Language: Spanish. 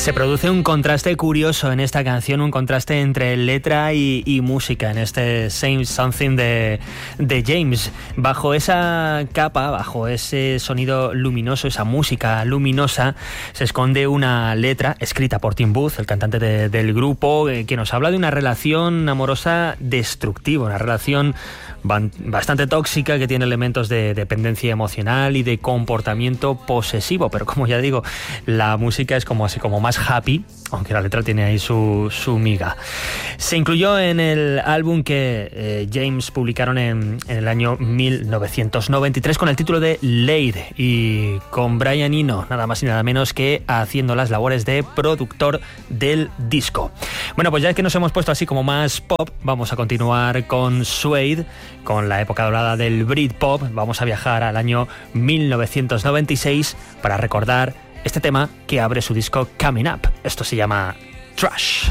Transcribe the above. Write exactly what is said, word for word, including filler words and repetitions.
Se produce un contraste curioso en esta canción, un contraste entre letra y, y música en este Same Something de, de James. Bajo esa capa, bajo ese sonido luminoso, esa música luminosa, se esconde una letra escrita por Tim Booth, el cantante de, del grupo, eh, que nos habla de una relación amorosa destructiva, una relación bastante tóxica que tiene elementos de dependencia emocional y de comportamiento posesivo, pero como ya digo, la música es como así como más happy, aunque la letra tiene ahí su, su miga. Se incluyó en el álbum que eh, James publicaron en, en el año mil novecientos noventa y tres con el título de Laid, y con Brian Eno, nada más y nada menos que haciendo las labores de productor del disco. Bueno, pues ya que nos hemos puesto así como más pop, vamos a continuar con Suede, con la época dorada del Britpop. Vamos a viajar al año mil novecientos noventa y seis para recordar este tema que abre su disco Coming Up. Esto se llama Trash.